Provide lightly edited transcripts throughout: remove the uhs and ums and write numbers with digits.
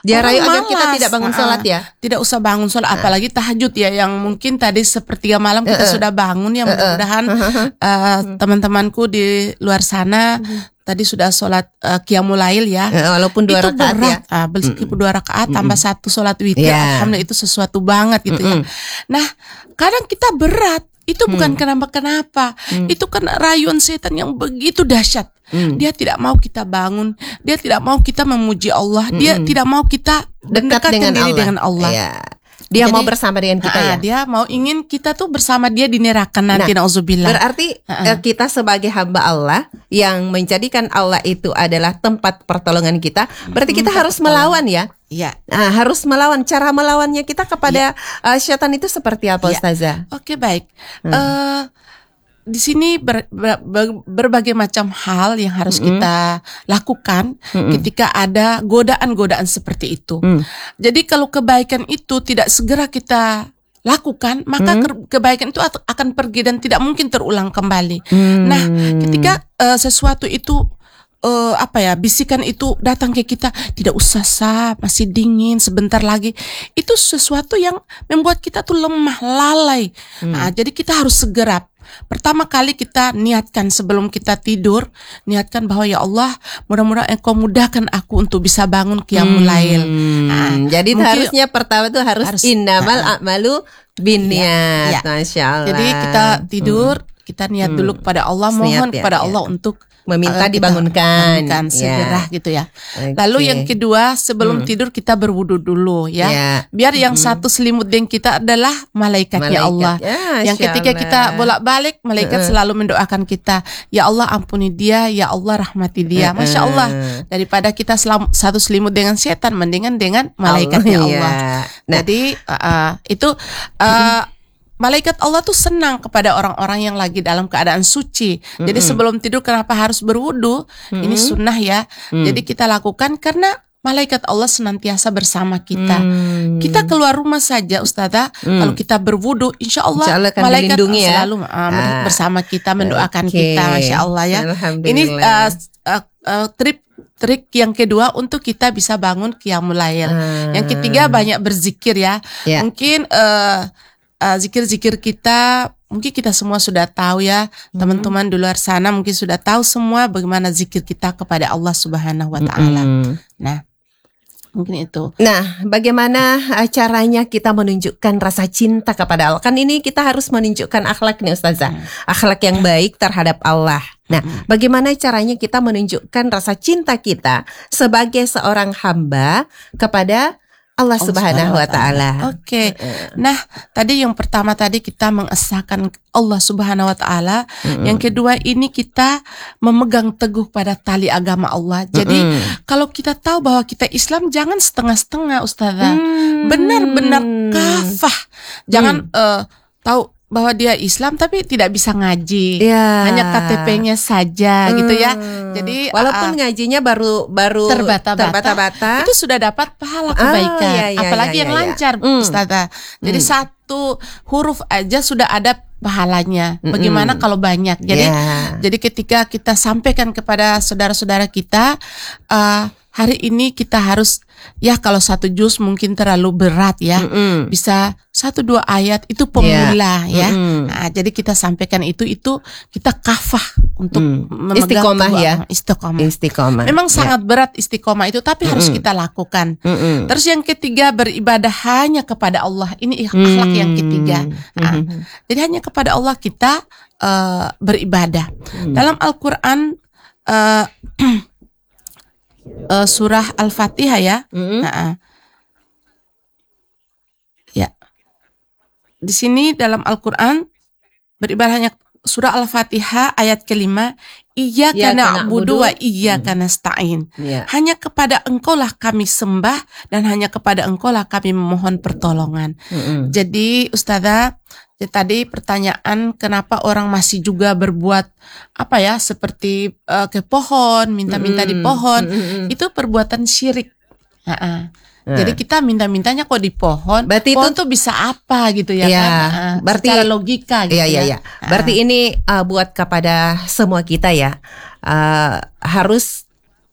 Dia orang rayu agar malas. kita tidak bangun sholat ya. Tidak usah bangun sholat, apalagi tahajud ya, yang mungkin tadi sepertiga malam kita sudah bangun ya. Mudah-mudahan teman-temanku di luar sana tadi sudah sholat qiyamul lail ya. Walaupun 2 rakaat ya. Meskipun 2 rakaat tambah 1 sholat witir, alhamdulillah itu sesuatu banget gitu ya. Nah, kadang kita berat. Itu bukan kenapa-kenapa. Itu kan rayuan setan yang begitu dahsyat. Dia tidak mau kita bangun. Dia tidak mau kita memuji Allah. Dia tidak mau kita mendekatkan diri dengan Allah. Ya. Dia mau bersama dengan kita ya. Dia mau ingin kita tuh bersama dia di neraka nanti, na'udzubillah. Berarti kita sebagai hamba Allah yang menjadikan Allah itu adalah tempat pertolongan kita. Berarti kita harus melawan ya. Iya. Nah, harus melawan. Cara melawannya kita kepada syaitan itu seperti apa, Ustazah? Oke, baik. Di sini berbagai macam hal yang harus kita lakukan ketika ada godaan-godaan seperti itu. Jadi kalau kebaikan itu tidak segera kita lakukan, maka kebaikan itu akan pergi dan tidak mungkin terulang kembali. Nah, ketika sesuatu itu bisikan itu datang ke kita, tidak usah masih dingin, sebentar lagi. Itu sesuatu yang membuat kita tuh lemah, lalai. Nah, jadi kita harus segera. Pertama kali kita niatkan sebelum kita tidur, niatkan bahwa ya Allah, mudah-mudahan Engkau mudahkan aku untuk bisa bangun qiyamul lail. Nah, jadi harusnya pertama itu harus innamal a'malu binniyat. Masya Allah. Jadi kita tidur, kita niat dulu kepada Allah, mohon kepada Allah untuk meminta dibangunkan segera gitu ya. Lalu yang kedua, sebelum tidur kita berwudu dulu ya. Biar yang satu selimut dengan kita adalah malaikatnya Allah. Yang ketika kita bolak-balik, malaikat selalu mendoakan kita, ya Allah ampuni dia, ya Allah rahmati dia. Masya Allah, daripada kita satu selimut dengan setan, mendingan dengan malaikatnya Allah. Jadi itu malaikat Allah tuh senang kepada orang-orang yang lagi dalam keadaan suci. Jadi sebelum tidur kenapa harus berwudu? Ini sunnah ya. Jadi kita lakukan karena malaikat Allah senantiasa bersama kita. Kita keluar rumah saja, Ustazah, kalau kita berwudu, insya Allah malaikat selalu bersama kita, mendoakan kita. Masya Allah ya. Ini trik yang kedua untuk kita bisa bangun qiyamul lail. Yang ketiga, banyak berzikir ya. Mungkin zikir-zikir kita, mungkin kita semua sudah tahu ya, teman-teman di luar sana mungkin sudah tahu semua bagaimana zikir kita kepada Allah Subhanahu wa Ta'ala. Nah, mungkin itu. Nah, bagaimana caranya kita menunjukkan rasa cinta kepada Allah? Kan ini kita harus menunjukkan akhlak nih, Ustazah, akhlak yang baik terhadap Allah. Nah, bagaimana caranya kita menunjukkan rasa cinta kita sebagai seorang hamba kepada Allah Subhanahu wa Ta'ala. Oke. Nah, tadi yang pertama tadi kita mengesahkan Allah Subhanahu wa Ta'ala. Yang kedua ini kita memegang teguh pada tali agama Allah. Jadi kalau kita tahu bahwa kita Islam, jangan setengah-setengah, Ustazah. Benar-benar kafah. Jangan tahu bahwa dia Islam tapi tidak bisa ngaji, hanya KTP-nya saja gitu ya. Jadi walaupun ngajinya baru terbata-bata, itu sudah dapat pahala kebaikan. Apalagi yang lancar, Ustazah. Jadi satu huruf aja sudah ada pahalanya. Bagaimana kalau banyak? Jadi ketika kita sampaikan kepada saudara-saudara kita, hari ini kita harus, ya kalau 1 juz mungkin terlalu berat ya, bisa 1-2 ayat itu pemula ya. Nah, jadi kita sampaikan itu kita kafah untuk istiqomah ya. Istiqomah. Memang sangat berat istiqomah itu, tapi harus kita lakukan. Terus yang ketiga, beribadah hanya kepada Allah. Ini akhlak yang ketiga. Jadi hanya kepada Allah kita beribadah. Dalam Al-Quran surah Al-Fatihah ya. Ya. Di sini dalam Al-Qur'an beribadahnya surah Al-Fatihah ayat kelima, Iyyaka na'budu wa iyyaka nasta'in. Hanya kepada Engkaulah kami sembah dan hanya kepada Engkaulah kami memohon pertolongan. Jadi Ustazah, tadi pertanyaan kenapa orang masih juga berbuat seperti ke pohon, minta-minta di pohon, itu perbuatan syirik. Jadi kita minta-mintanya kok di pohon, berarti pohon itu tuh bisa apa gitu ya, kan? Berarti secara logika gitu ya. Berarti ini buat kepada semua kita ya, harus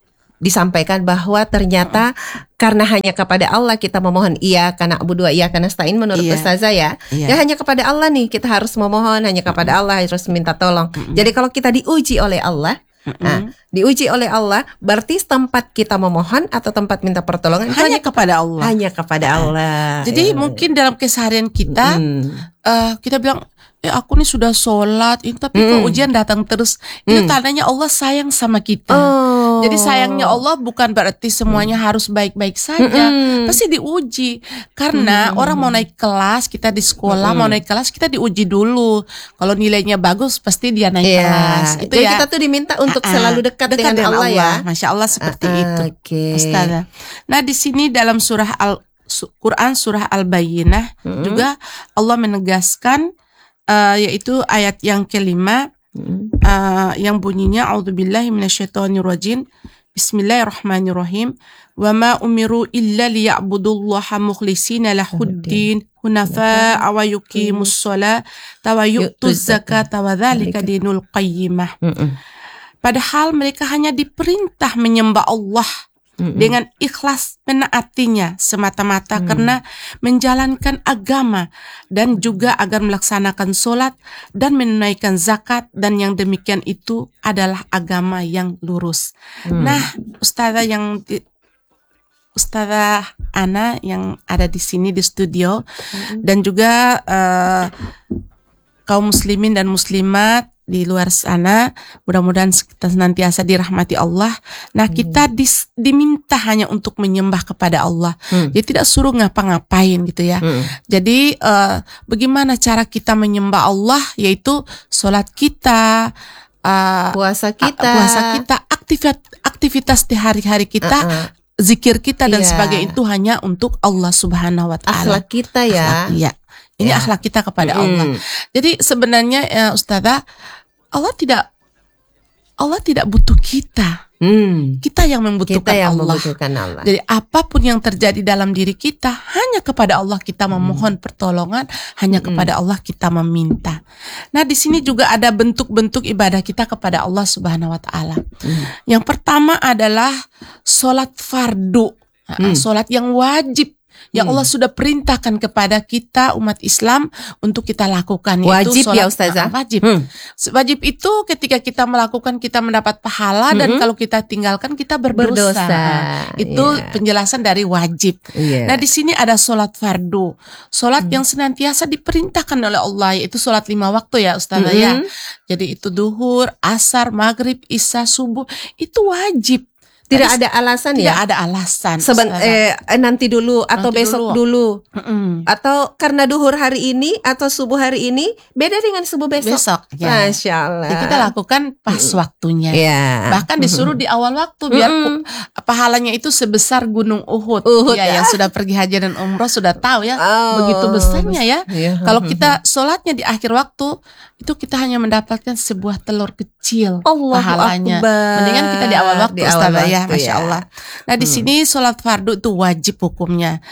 disampaikan bahwa ternyata karena hanya kepada Allah kita memohon, iya karena Abu Dua, iya karena Stain menurut Ustazah ya. Ya hanya kepada Allah nih kita harus memohon, hanya kepada Allah harus minta tolong. Jadi kalau kita diuji oleh Allah, diuji oleh Allah berarti tempat kita memohon atau tempat minta pertolongan hanya kepada Allah. Hanya kepada Allah. Jadi mungkin dalam keseharian kita kita bilang aku nih sudah sholat, tapi kok ujian datang terus. Itu tandanya Allah sayang sama kita. Jadi sayangnya Allah bukan berarti semuanya harus baik-baik saja. Pasti diuji. Karena orang mau naik kelas, kita di sekolah mau naik kelas, kita diuji dulu. Kalau nilainya bagus, pasti dia naik kelas. Itu jadi kita tuh diminta untuk selalu dekat dengan Allah ya. Masya Allah seperti itu. Ustazah. Nah di sini dalam Quran surah Al-Bayyinah juga Allah menegaskan, yaitu ayat yang kelima, yang bunyinya a'udzubillahi minasyaitonirrajim, bismillahirrahmanirrahim, wa ma umiru illa liya'budullaha mukhlishina lahuddin hunafa'a wa yuqimus sholata wa yu'tuz zakata wa dzalika dinul qayyimah. Padahal mereka hanya diperintah menyembah Allah dengan ikhlas menaatinya semata-mata karena menjalankan agama, dan juga agar melaksanakan sholat dan menunaikan zakat, dan yang demikian itu adalah agama yang lurus. Nah, Ustazah Ana yang ada di sini di studio, dan juga kaum muslimin dan muslimat di luar sana, mudah-mudahan kita senantiasa dirahmati Allah. Nah, kita diminta hanya untuk menyembah kepada Allah. Jadi tidak suruh ngapa-ngapain gitu ya. Jadi bagaimana cara kita menyembah Allah, yaitu sholat kita, puasa kita, aktivitas di hari-hari kita, zikir kita dan sebagainya, itu hanya untuk Allah Subhanahu wa taala. Akhlak kita ya. Iya. Ini akhlak kita kepada Allah. Jadi sebenarnya Ustazah, Allah tidak butuh kita. Kita yang membutuhkan Allah. Jadi apapun yang terjadi dalam diri kita, hanya kepada Allah kita memohon pertolongan, hanya kepada Allah kita meminta. Nah, di sini juga ada bentuk-bentuk ibadah kita kepada Allah Subhanahu wa taala. Yang pertama adalah sholat fardu, sholat yang wajib, yang Allah sudah perintahkan kepada kita umat Islam untuk kita lakukan. Wajib sholat, ya Ustazah? Wajib. Wajib itu ketika kita melakukan kita mendapat pahala, dan kalau kita tinggalkan kita berdosa. Itu penjelasan dari wajib. Nah, di sini ada sholat fardu, sholat yang senantiasa diperintahkan oleh Allah, yaitu sholat 5 waktu ya Ustazah ya. Jadi itu duhur, asar, maghrib, isya, subuh, itu wajib. Tidak ada alasan ya? Tidak ada alasan. Nanti dulu atau besok dulu. Atau karena duhur hari ini atau subuh hari ini beda dengan subuh besok. Ya. Masya Allah. Jadi kita lakukan pas waktunya. Bahkan disuruh di awal waktu biar pahalanya itu sebesar gunung Uhud. Yang sudah pergi haji dan umroh sudah tahu ya. Begitu besarnya ya. Kalau kita sholatnya di akhir waktu, itu kita hanya mendapatkan sebuah telur kecil pahalanya. Mendingan kita di awal waktu Ustazah ya. Masya Allah. Nah, di sini sholat fardu itu wajib hukumnya.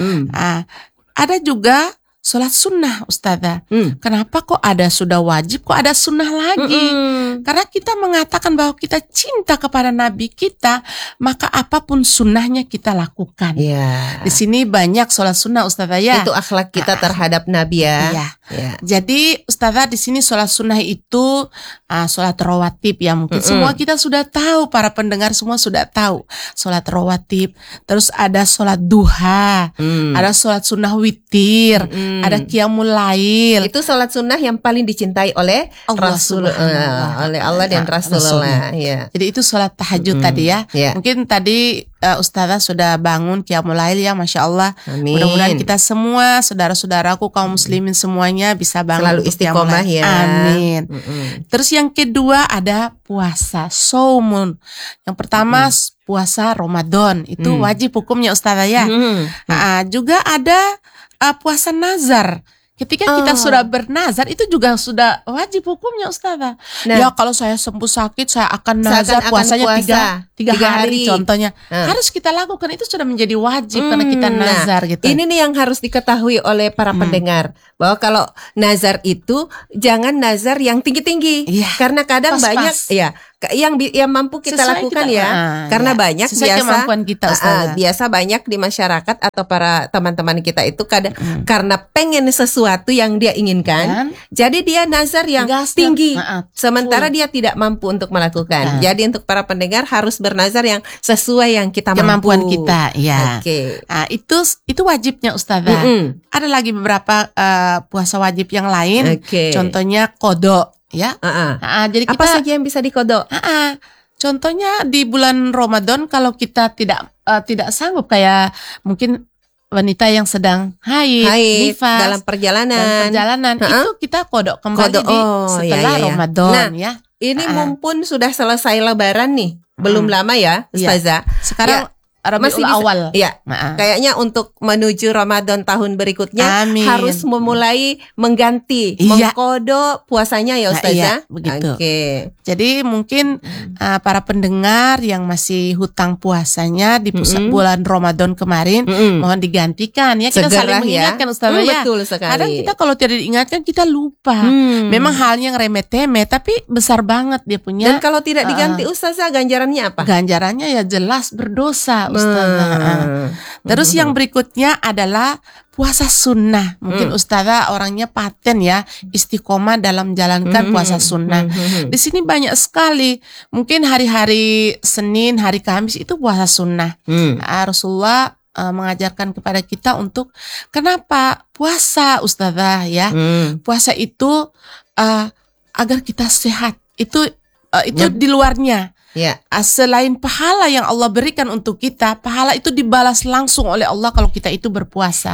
Ada juga sholat sunnah Ustazah. Kenapa kok ada sudah wajib, kok ada sunnah lagi? Karena kita mengatakan bahwa kita cinta kepada Nabi kita, maka apapun sunnahnya kita lakukan. Di sini banyak sholat sunnah Ustazah ya. Itu akhlak kita terhadap Nabi ya. Jadi Ustazah di sini sholat sunnah itu sholat rawatib ya, mungkin semua kita sudah tahu, para pendengar semua sudah tahu sholat rawatib. Terus ada sholat duha, ada sholat sunnah witir, ada qiyamul lail. Itu sholat sunnah yang paling dicintai oleh oleh Allah dan Rasulullah. Jadi itu sholat tahajud tadi ya. Mungkin tadi Ustazah sudah bangun qiyamul lail ya, Masya Allah. Mudah-mudahan kita semua, saudara-saudaraku kaum muslimin semuanya bisa bangun selalu istiqomah ya. Amin. Terus yang kedua ada puasa, saumun. Yang pertama puasa Ramadan, itu wajib hukumnya Ustazah ya. Juga ada puasa nazar. Ketika kita sudah bernazar, itu juga sudah wajib hukumnya Ustazah. Ya kalau saya sembuh sakit, saya akan nazar puasanya tiga hari contohnya. Harus kita lakukan, itu sudah menjadi wajib karena kita nazar gitu. Ini nih yang harus diketahui oleh para pendengar, bahwa kalau nazar itu jangan nazar yang tinggi-tinggi. Karena kadang banyak yang mampu kita Sesuai lakukan kita, ya. Karena banyak kemampuan kita, biasa banyak di masyarakat atau para teman-teman kita itu karena pengen sesuatu yang dia inginkan, jadi dia nazar yang tinggi, sementara dia tidak mampu untuk melakukan. Jadi untuk para pendengar harus bernazar yang sesuai yang kita kemampuan mampu. Kita, ya. Nah, itu wajibnya Ustazah. Ada lagi beberapa puasa wajib yang lain, contohnya qada. Ya, jadi apa saja yang bisa dikodok? Contohnya di bulan Ramadan kalau kita tidak sanggup, kayak mungkin wanita yang sedang haid nifas, dalam perjalanan itu kita kodok kembali setelah Ramadan. Nah, ini mumpun sudah selesai Lebaran nih, belum lama ya, Ustazah. Sekarang Rabiul Awal. Ya, kayaknya untuk menuju Ramadan tahun berikutnya harus memulai mengganti, mengkodok puasanya ya Ustazah. Begitu. Jadi mungkin para pendengar yang masih hutang puasanya di bulan Ramadan kemarin, mohon digantikan ya. Kita saling mengingatkan Ustazah ya. Betul sekali. Kadang kita kalau tidak diingatkan kita lupa. Memang hal yang remeh-temeh tapi besar banget dia punya. Dan kalau tidak diganti Ustazah, ganjarannya apa? Ganjarannya ya jelas berdosa Ustazah. Terus yang berikutnya adalah puasa sunnah. Mungkin Ustazah orangnya paten ya, istiqomah dalam menjalankan puasa sunnah. Di sini banyak sekali. Mungkin hari-hari Senin, hari Kamis itu puasa sunnah. Rasulullah mengajarkan kepada kita untuk kenapa puasa Ustazah ya. Puasa itu agar kita sehat. Itu di luarnya. Selain pahala yang Allah berikan untuk kita, pahala itu dibalas langsung oleh Allah kalau kita itu berpuasa.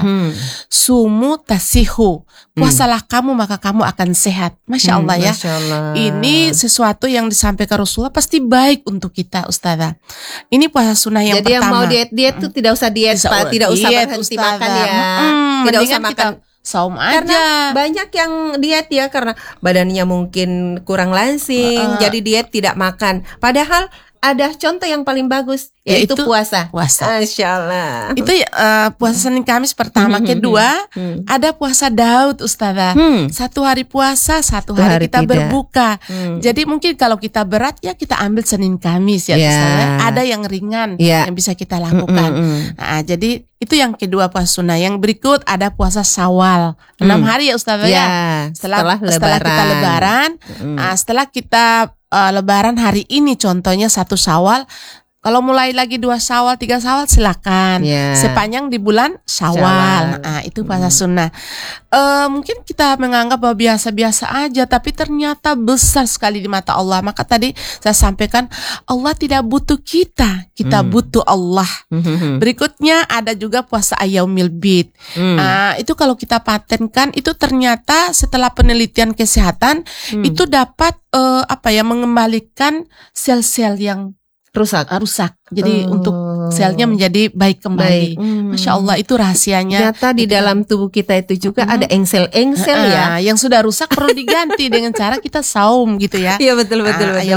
Sumu tasihu, puasalah kamu maka kamu akan sehat. Masya Allah ya. Masya Allah. Ini sesuatu yang disampaikan Rasulullah pasti baik untuk kita Ustazah. Ini puasa sunnah yang Jadi pertama. Jadi yang mau diet tuh tidak usah diet, tidak usah berhenti makan ya. Tidak usah makan. Saum aja. Karena banyak yang diet ya karena badannya mungkin kurang langsing, jadi diet tidak makan. Padahal ada contoh yang paling bagus yaitu puasa. Masya Allah. Itu puasa Senin Kamis pertama. Kedua ada puasa Daud Ustazah. 1 hari puasa, 1 hari kita berbuka. Jadi mungkin kalau kita berat ya kita ambil Senin Kamis ya Ustazah. Ada yang ringan yang bisa kita lakukan. Nah, jadi itu yang kedua puasa sunnah. Yang berikut ada puasa Syawal 6 hari ya Ustazah ya. Setelah kita lebaran. Setelah kita lebaran hari ini contohnya 1 Syawal. Kalau mulai lagi 2 Syawal, 3 Syawal silakan. Sepanjang di bulan Syawal. Nah, itu puasa sunnah. Mungkin kita menganggap bahwa biasa-biasa aja, tapi ternyata besar sekali di mata Allah. Maka tadi saya sampaikan Allah tidak butuh kita butuh Allah. Berikutnya ada juga puasa Ayyamil Bid. Itu kalau kita patenkan itu ternyata setelah penelitian kesehatan itu dapat mengembalikan sel-sel yang rusak. Jadi untuk selnya menjadi baik kembali. Masya Allah, itu rahasianya. Ternyata di dalam tubuh kita itu juga ada engsel-engsel ya. Yang sudah rusak perlu diganti dengan cara kita saum gitu ya. Iya betul.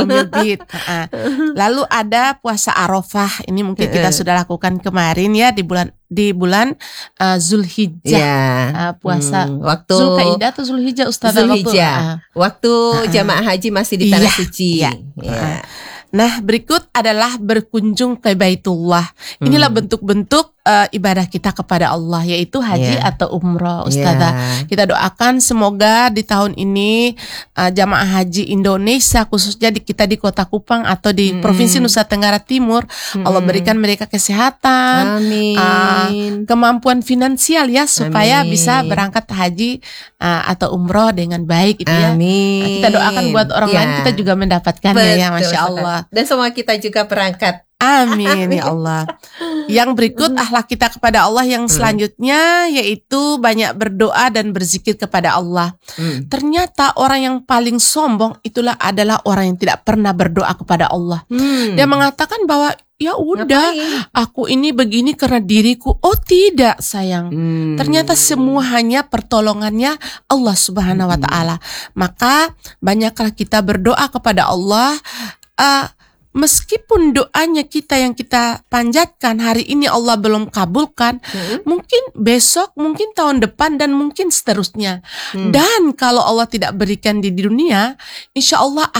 Lalu ada puasa Arafah. Ini mungkin kita sudah lakukan kemarin ya di bulan Zulhijjah. Puasa waktu Zulkaidah atau Zulhijjah Ustazah? Waktu jamaah haji masih di tanah suci. Nah, berikut adalah berkunjung ke Baitullah. Inilah bentuk-bentuk ibadah kita kepada Allah, yaitu haji atau umroh Ustazah. Kita doakan semoga di tahun ini jamaah haji Indonesia, khususnya kita di Kota Kupang atau di Provinsi Nusa Tenggara Timur, Allah berikan mereka kesehatan, kemampuan finansial ya, supaya bisa berangkat haji atau umroh dengan baik itu ya. Kita doakan buat orang lain, kita juga mendapatkannya ya, Masya Allah. Dan semua kita juga berangkat. Amin ya Allah. Yang berikut akhlak kita kepada Allah yang selanjutnya yaitu banyak berdoa dan berzikir kepada Allah. Ternyata orang yang paling sombong itulah adalah orang yang tidak pernah berdoa kepada Allah. Dia mengatakan bahwa ya udah, aku ini begini karena diriku. Oh tidak sayang, ternyata semua hanya pertolongannya Allah Subhanahu Wa Taala. Maka banyaklah kita berdoa kepada Allah. Meskipun doanya kita yang kita panjatkan hari ini Allah belum kabulkan, mungkin besok, mungkin tahun depan, dan mungkin seterusnya. Dan kalau Allah tidak berikan di dunia, insya Allah akan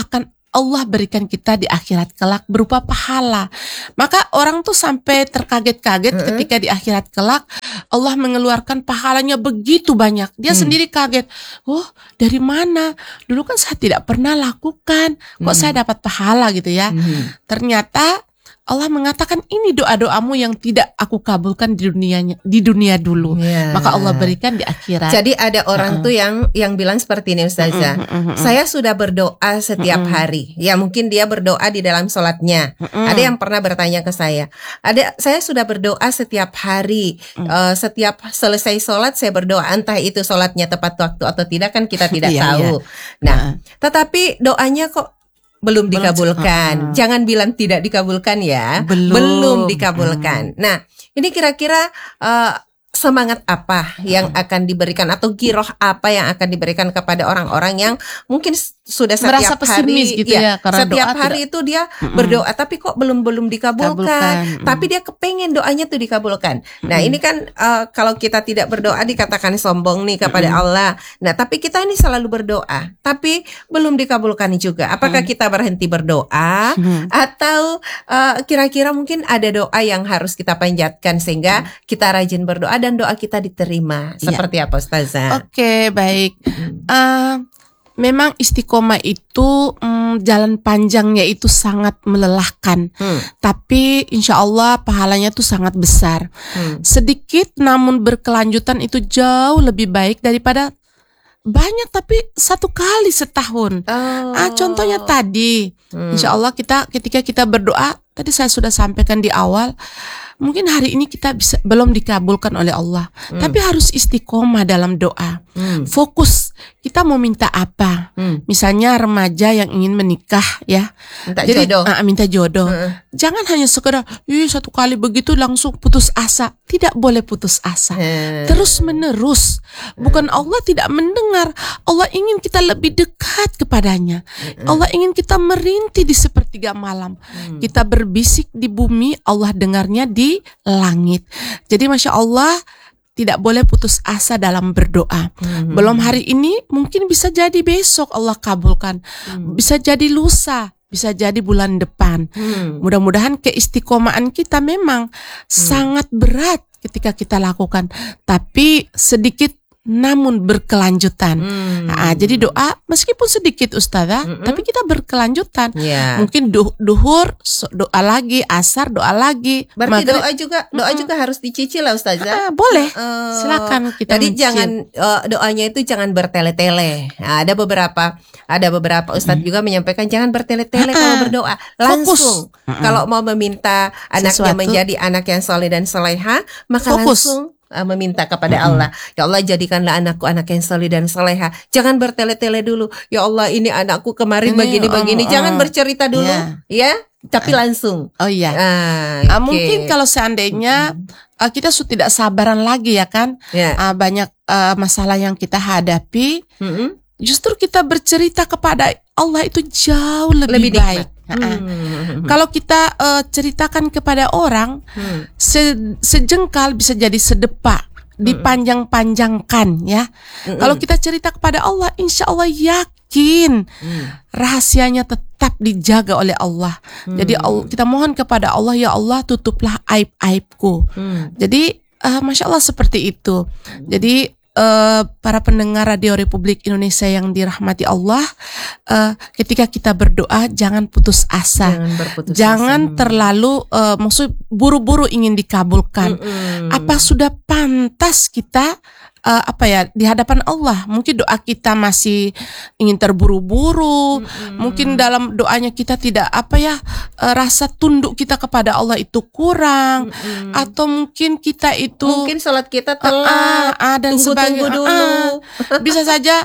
Allah berikan kita di akhirat kelak berupa pahala. Maka orang tuh sampai terkaget-kaget ketika di akhirat kelak Allah mengeluarkan pahalanya begitu banyak. Dia sendiri kaget. Oh, dari mana? Dulu kan saya tidak pernah lakukan. Kok saya dapat pahala gitu ya? Ternyata Allah mengatakan ini doa-doamu yang tidak aku kabulkan di dunia dulu. Maka Allah berikan di akhirat. Jadi ada orang tuh yang bilang seperti ini, Ustazah. Saya sudah berdoa setiap hari. Ya mungkin dia berdoa di dalam sholatnya. Ada yang pernah bertanya ke saya. Saya sudah berdoa setiap hari. Setiap selesai sholat saya berdoa. Entah itu sholatnya tepat waktu atau tidak kan kita tidak tahu. Nah, tetapi doanya kok belum dikabulkan. Jangan bilang tidak dikabulkan ya. Belum dikabulkan. Nah, ini kira-kira semangat apa yang akan diberikan atau giroh apa yang akan diberikan kepada orang-orang yang mungkin sudah setiap hari gitu ya, setiap hari itu dia berdoa tapi kok belum dikabulkan. Tapi dia kepengen doanya tuh dikabulkan. Nah, ini kan kalau kita tidak berdoa dikatakan sombong nih kepada Allah. Nah, tapi kita ini selalu berdoa tapi belum dikabulkan juga. Apakah kita berhenti berdoa atau kira-kira mungkin ada doa yang harus kita panjatkan sehingga kita rajin berdoa dan doa kita diterima. Seperti apa, Ustazah? Oke, baik. Memang istiqomah itu jalan panjangnya itu sangat melelahkan. Tapi insya Allah pahalanya itu sangat besar. Sedikit namun berkelanjutan itu jauh lebih baik daripada banyak tapi satu kali setahun. Contohnya tadi, insya Allah ketika kita berdoa, tadi saya sudah sampaikan di awal, mungkin hari ini kita belum dikabulkan oleh Allah, tapi harus istiqomah dalam doa. Fokus, kita mau minta apa? Misalnya remaja yang ingin menikah ya, minta jodoh. Jangan hanya sekedar satu kali begitu langsung putus asa. Tidak boleh putus asa. Terus menerus. Bukan Allah tidak mendengar, Allah ingin kita lebih dekat kepadanya. Allah ingin kita merintih di sepertiga malam. Kita berbisik di bumi, Allah dengarnya di langit. Jadi Masya Allah, tidak boleh putus asa dalam berdoa. Belum hari ini, mungkin bisa jadi besok Allah kabulkan. Bisa jadi lusa, bisa jadi bulan depan. Mudah-mudahan keistiqomahan kita memang sangat berat ketika kita lakukan, tapi sedikit namun berkelanjutan. Jadi doa meskipun sedikit Ustazah, tapi kita berkelanjutan. Mungkin duhur doa lagi, asar doa lagi. Berarti doa juga harus dicicil lah Ustazah. Boleh. Silakan kita. Jadi jangan doanya itu jangan bertele-tele. Ada beberapa ustadz juga menyampaikan jangan bertele-tele kalau berdoa. Langsung. Kalau mau meminta anaknya menjadi anak yang soleh dan soleha, maka langsung meminta kepada Allah. Ya Allah, jadikanlah anakku anak yang soleh dan soleha. Jangan bertele-tele dulu. Ya Allah, ini anakku kemarin begini-begini. Jangan bercerita dulu, ya. Tapi langsung. Mungkin kalau seandainya kita sudah tidak sabaran lagi ya kan, banyak masalah yang kita hadapi. Justru kita bercerita kepada Allah itu jauh lebih baik. Kalau kita ceritakan kepada orang, sejengkal bisa jadi sedepak, dipanjang-panjangkan ya. Kalau kita cerita kepada Allah, insya Allah yakin rahasianya tetap dijaga oleh Allah. Jadi kita mohon kepada Allah, ya Allah tutuplah aib-aibku. Jadi Masya Allah seperti itu. Jadi para pendengar Radio Republik Indonesia yang dirahmati Allah, ketika kita berdoa jangan putus asa, jangan terlalu maksud buru-buru ingin dikabulkan. Apa sudah pantas kita di hadapan Allah? Mungkin doa kita masih ingin terburu-buru, mungkin dalam doanya kita tidak rasa tunduk kita kepada Allah itu kurang, atau mungkin kita itu mungkin salat kita telat, dan sebagainya dulu. Bisa saja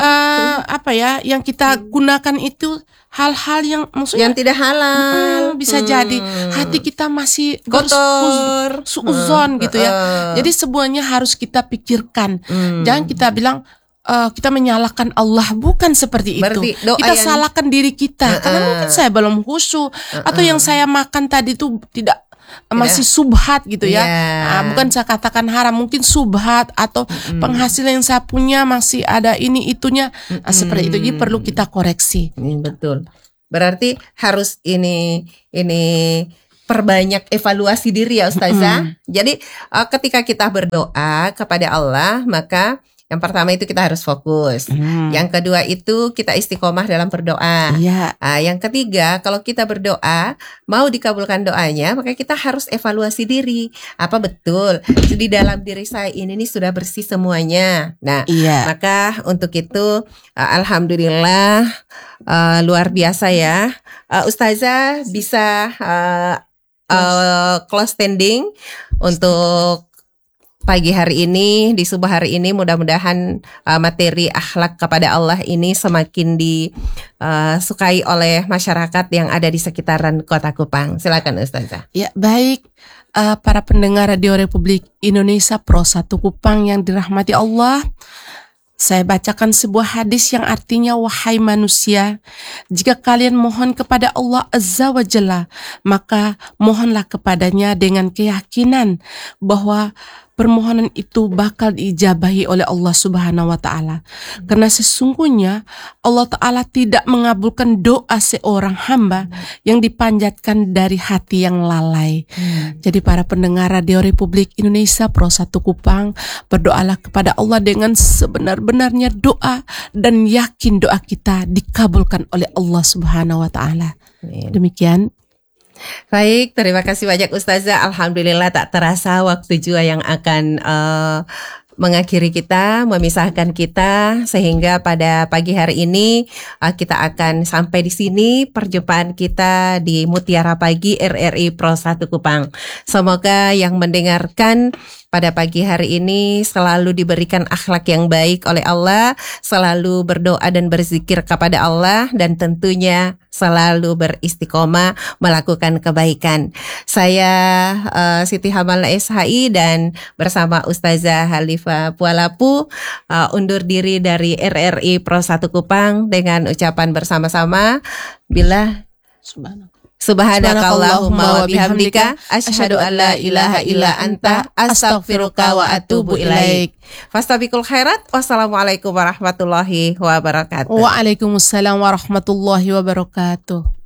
yang kita gunakan itu hal-hal yang maksudnya yang tidak halal. Bisa jadi hati kita masih kotor, suuzon gitu ya. Jadi semuanya harus kita pikirkan. Jangan kita bilang kita menyalahkan Allah, bukan seperti itu. Kita salahkan diri kita karena mungkin saya belum khusyuk, atau yang saya makan tadi itu tidak masih subhat gitu ya. Bukan saya katakan haram, mungkin subhat, atau penghasilan yang saya punya masih ada ini itunya. Seperti itu, jadi perlu kita koreksi. Betul. Berarti harus ini perbanyak evaluasi diri ya Ustazah. Jadi ketika kita berdoa kepada Allah, maka yang pertama itu kita harus fokus. Yang kedua itu kita istiqomah dalam berdoa. Yang ketiga, kalau kita berdoa mau dikabulkan doanya, maka kita harus evaluasi diri. Apa betul di dalam diri saya ini nih sudah bersih semuanya. Nah, maka untuk itu alhamdulillah luar biasa ya. Ustazah bisa close standing untuk pagi hari ini, di subuh hari ini. Mudah-mudahan materi akhlak kepada Allah ini semakin disukai oleh masyarakat yang ada di sekitaran Kota Kupang. Silakan Ustazah. Ya, baik. Para pendengar Radio Republik Indonesia Pro 1 Kupang yang dirahmati Allah, saya bacakan sebuah hadis yang artinya, wahai manusia, jika kalian mohon kepada Allah Azza wa Jalla, maka mohonlah kepadanya dengan keyakinan bahwa permohonan itu bakal diijabahi oleh Allah Subhanahu wa Ta'ala. Karena sesungguhnya Allah Ta'ala tidak mengabulkan doa seorang hamba yang dipanjatkan dari hati yang lalai. Jadi para pendengar Radio Republik Indonesia Pro 1 Kupang, berdoalah kepada Allah dengan sebenar-benarnya doa dan yakin doa kita dikabulkan oleh Allah Subhanahu wa Ta'ala. Demikian. Baik, terima kasih banyak Ustazah. Alhamdulillah tak terasa waktu juga yang akan mengakhiri kita, memisahkan kita, sehingga pada pagi hari ini kita akan sampai di sini perjumpaan kita di Mutiara Pagi RRI Pro 1 Kupang. Semoga yang mendengarkan pada pagi hari ini selalu diberikan akhlak yang baik oleh Allah, selalu berdoa dan berzikir kepada Allah, dan tentunya selalu beristiqomah melakukan kebaikan. Saya Siti Hamala SHI dan bersama Ustazah Halifah Pualapu undur diri dari RRI Pro 1 Kupang dengan ucapan bersama-sama, bila Subhanakallahumma wa bihamdika asyhadu an la ilaha illa anta astaghfiruka wa atubu ilaik. Fastabiqul khairat. Wassalamualaikum warahmatullahi wabarakatuh. Waalaikumsalam warahmatullahi wabarakatuh.